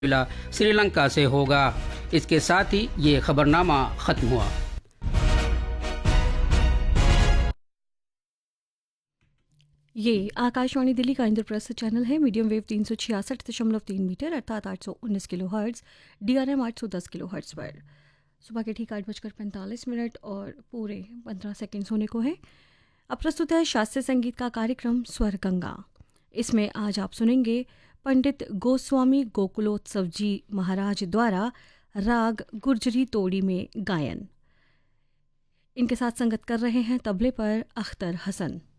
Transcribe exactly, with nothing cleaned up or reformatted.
मुकाबला श्रीलंका से होगा। इसके साथ ही ये खबरनामा खत्म हुआ। ये आकाशवाणी दिल्ली का इंद्रप्रस्थ चैनल है। मीडियम वेव तीन सौ छियासठ दशमलव तीन मीटर अर्थात आठ सौ उन्नीस kilo hertz, D R M आठ सौ दस किलो हर्ट्ज़ पर सुबह के ठीक आठ बजकर पैंतालीस मिनट और पूरे पंद्रह सेकेंड होने को है। अब प्रस्तुत है शास्त्रीय संगीत का कार्यक्रम स्वर गंगा। इसमें आज आप सुनेंगे पंडित गोस्वामी गोकुलोत्सव जी महाराज द्वारा राग गुर्जरी तोड़ी में गायन। इनके साथ संगत कर रहे हैं तबले पर अख्तर हसन।